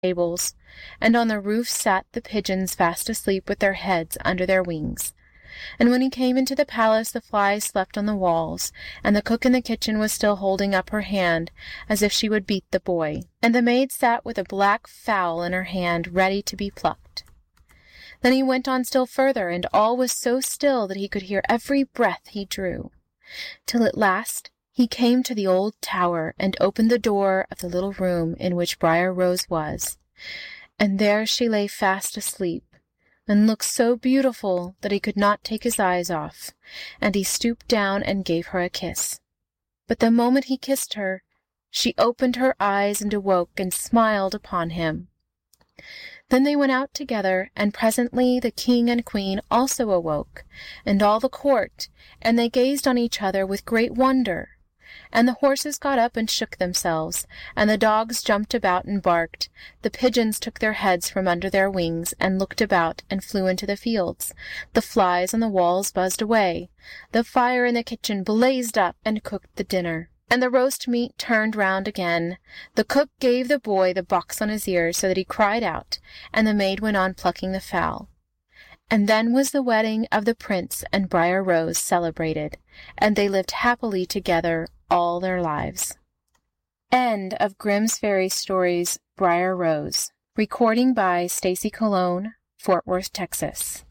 tables, and on the roof sat the pigeons fast asleep with their heads under their wings. And when he came into the palace, the flies slept on the walls, and the cook in the kitchen was still holding up her hand as if she would beat the boy, and the maid sat with a black fowl in her hand ready to be plucked. Then he went on still further, and all was so still that he could hear every breath he drew, till at last he came to the old tower and opened the door of the little room in which Briar-Rose was, and there she lay fast asleep, and looked so beautiful that he could not take his eyes off, and he stooped down and gave her a kiss. But the moment he kissed her, she opened her eyes and awoke and smiled upon him. Then they went out together, and presently the king and queen also awoke, and all the court, and they gazed on each other with great wonder. And the horses got up and shook themselves, and the dogs jumped about and barked. The pigeons took their heads from under their wings, and looked about, and flew into the fields. The flies on the walls buzzed away. The fire in the kitchen blazed up and cooked the dinner, and the roast meat turned round again. The cook gave the boy the box on his ears so that he cried out, and the maid went on plucking the fowl. And then was the wedding of the prince and Briar-Rose celebrated, and they lived happily together all their lives. End of Grimm's Fairy Stories, Briar-Rose. Recording by Stacy Colon, Fort Worth, Texas.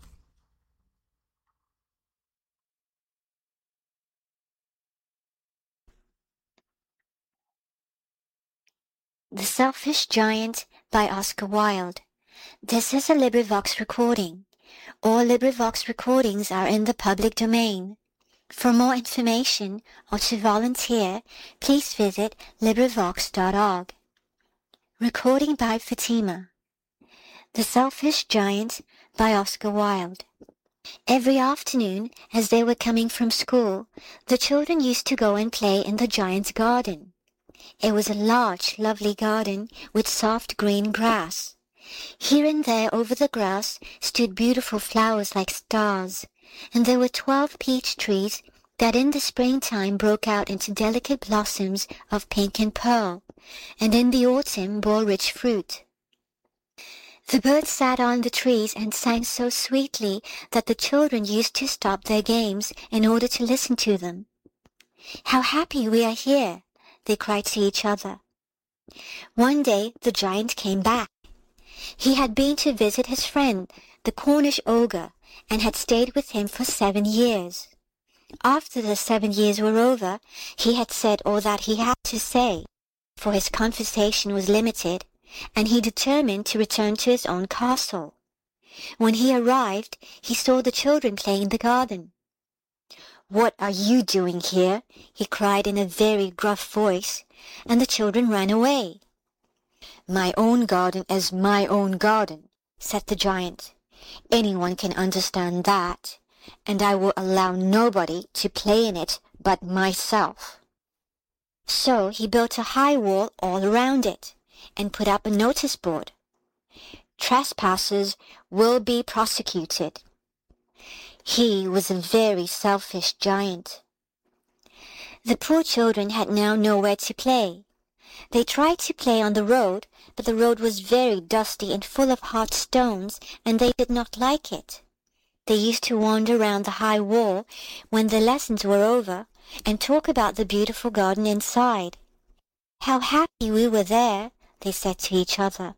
The Selfish Giant by Oscar Wilde. This is a LibriVox recording. All LibriVox recordings are in the public domain. For more information or to volunteer, please visit LibriVox.org. Recording by Fatima. The Selfish Giant by Oscar Wilde. Every afternoon, as they were coming from school, the children used to go and play in the giant's garden. It was a large, lovely garden with soft green grass. Here and there over the grass stood beautiful flowers like stars, and there were 12 peach trees that in the springtime broke out into delicate blossoms of pink and pearl, and in the autumn bore rich fruit. The birds sat on the trees and sang so sweetly that the children used to stop their games in order to listen to them. "How happy we are here!" they cried to each other. One day the giant came back. He had been to visit his friend, the Cornish ogre, and had stayed with him for 7 years. After the 7 years were over, he had said all that he had to say, for his conversation was limited, and he determined to return to his own castle. When he arrived, he saw the children playing in the garden. "What are you doing here?" he cried in a very gruff voice, and the children ran away. "My own garden is my own garden," said the giant. "Anyone can understand that, and I will allow nobody to play in it but myself." So he built a high wall all around it, and put up a notice board. "Trespassers will be prosecuted." He was a very selfish giant. The poor children had now nowhere to play. They tried to play on the road, but the road was very dusty and full of hard stones, and they did not like it. They used to wander round the high wall when the lessons were over, and talk about the beautiful garden inside. "How happy we were there," they said to each other.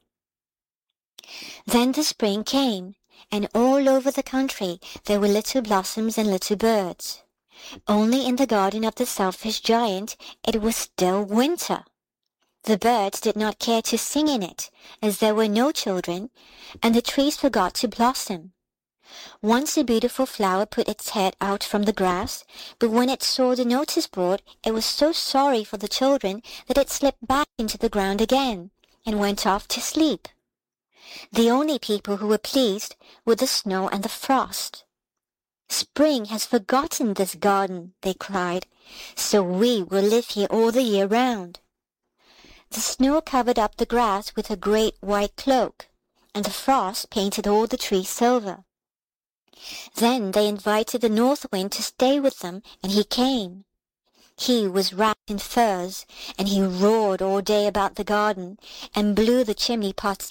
Then the spring came, and all over the country there were little blossoms and little birds. Only in the garden of the Selfish Giant it was still winter. The birds did not care to sing in it, as there were no children, and the trees forgot to blossom. Once a beautiful flower put its head out from the grass, but when it saw the notice board it was so sorry for the children that it slipped back into the ground again, and went off to sleep. The only people who were pleased were the snow and the frost. "Spring has forgotten this garden," they cried, "so we will live here all the year round." The snow covered up the grass with a great white cloak, and the frost painted all the trees silver. Then they invited the North Wind to stay with them, and he came. He was wrapped in furs, and he roared all day about the garden, and blew the chimney pots